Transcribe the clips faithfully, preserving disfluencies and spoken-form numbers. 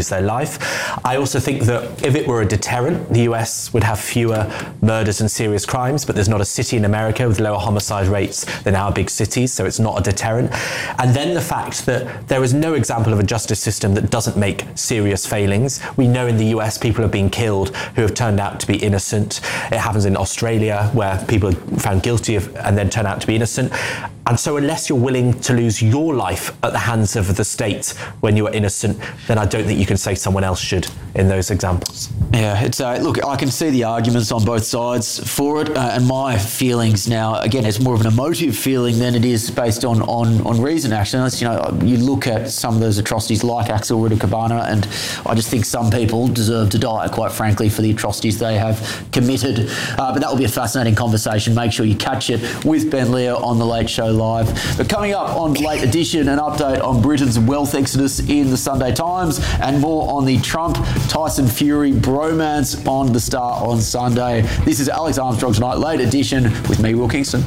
lose their life. I also think that if it were a deterrent, the U S would have fewer murders and serious crimes, but there's not a city in America with lower homicide rates than our big cities, so it's not a deterrent. And then the fact that there is no example of a justice system that doesn't make serious failings. We know in the U S people have been killed who have turned out to be innocent. It happens in Australia where people are found guilty of and then turn out to be innocent. And so unless you're willing to lose your life at the hands of the state when you are innocent, then I don't think you can say someone else should in those examples. Yeah, it's uh, look, I can see the arguments on both sides for it, uh, and my feelings now, again, it's more of an emotive feeling than it is based on on, on reason, actually. It's, you know, you look at some of those atrocities like Axel Rudakabana, and I just think some people deserve to die, quite frankly, for the atrocities they have committed. Uh, but that will be a fascinating conversation. Make sure you catch it with Ben Leo on The Late Show Live. But coming up on Late Edition, an update on Britain's wealth exodus in the Sunday Times, and more on the Trump-Tyson Fury bromance on The Star on Sunday. This is Alex Armstrong Tonight, Late Edition, with me, Will Kingston.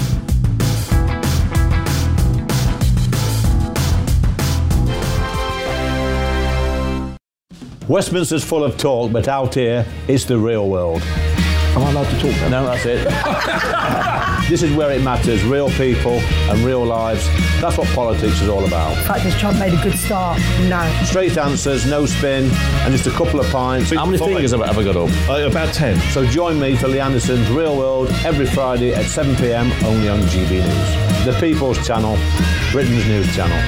Westminster's full of talk, but out here, it's the real world. Am I allowed to talk now? No, that's it. This is where it matters, real people and real lives. That's what politics is all about. The fact is Trump made a good start, no. Straight answers, no spin, and just a couple of pints. How many fingers have I ever got up? Uh, about ten. So join me for Lee Anderson's Real World every Friday at seven p m only on G B News. The People's Channel, Britain's news channel.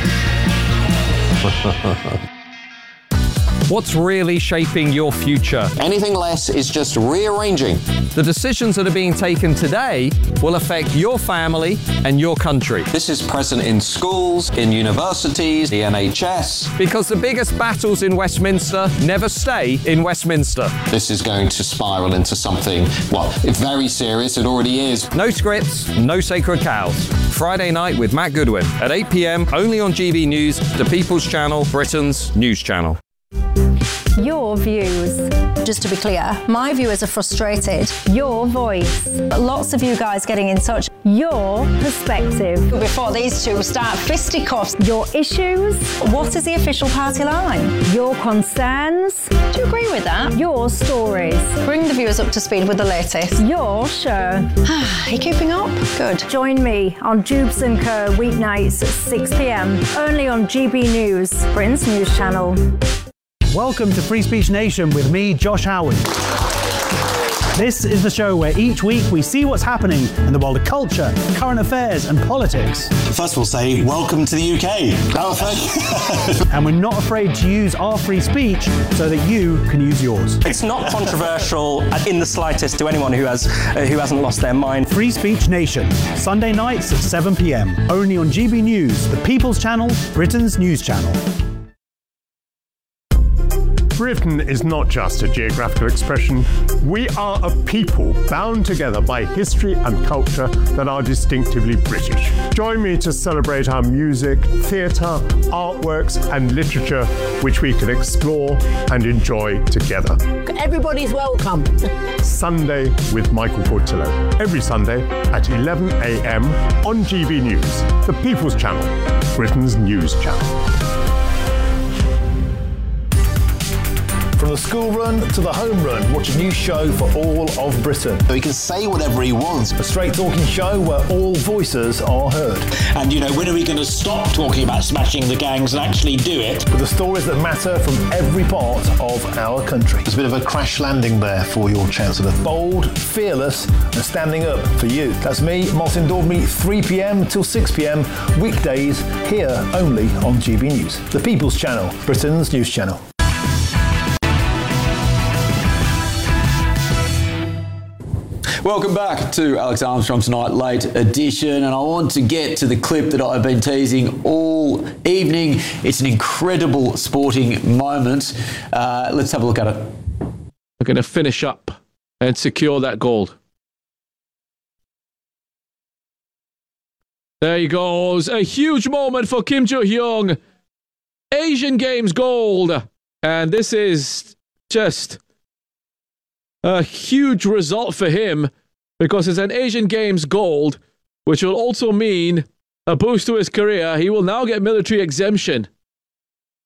What's really shaping your future? Anything less is just rearranging. The decisions that are being taken today will affect your family and your country. This is present in schools, in universities, the N H S. Because the biggest battles in Westminster never stay in Westminster. This is going to spiral into something, well, very serious. It already is. No scripts, no sacred cows. Friday night with Matt Goodwin at eight p m only on G B News, the People's Channel, Britain's news channel. Your views. Just to be clear, my viewers are frustrated. Your voice. Lots of you guys getting in touch. Your perspective. Before these two start fisticuffs. Your issues. What is the official party line? Your concerns. Do you agree with that? Your stories. Bring the viewers up to speed with the latest. Your show. Are you keeping up? Good. Join me on Jubes and Co weeknights at six p m only on G B News, Britain's news channel. Welcome to Free Speech Nation with me, Josh Howard. This is the show where each week we see what's happening in the world of culture, current affairs and politics. First we'll say, welcome to the U K. Oh, thank you. And we're not afraid to use our free speech so that you can use yours. It's not controversial in the slightest to anyone who, has, uh, who hasn't lost their mind. Free Speech Nation, Sunday nights at seven p m only on G B News, the People's Channel, Britain's news channel. Britain is not just a geographical expression. We are a people bound together by history and culture that are distinctively British. Join me to celebrate our music, theatre, artworks and literature, which we can explore and enjoy together. Everybody's welcome. Sunday with Michael Portillo. Every Sunday at eleven a m on G B News, the People's Channel, Britain's news channel. From the school run to the home run, watch a new show for all of Britain. So he can say whatever he wants. A straight talking show where all voices are heard. And, you know, when are we going to stop talking about smashing the gangs and actually do it? With the stories that matter from every part of our country. There's a bit of a crash landing there for your Chancellor. Bold, fearless and standing up for you. That's me, Martin Daubney, three p m till six p m weekdays here only on G B News. The People's Channel, Britain's news channel. Welcome back to Alex Armstrong Tonight, Late Edition, and I want to get to the clip that I've been teasing all evening. It's an incredible sporting moment. Uh, let's have a look at it. We're going to finish up and secure that gold. There he goes. A huge moment for Kim Jo-hyung. Asian Games gold. And this is just a huge result for him because it's an Asian Games gold, which will also mean a boost to his career. He will now get military exemption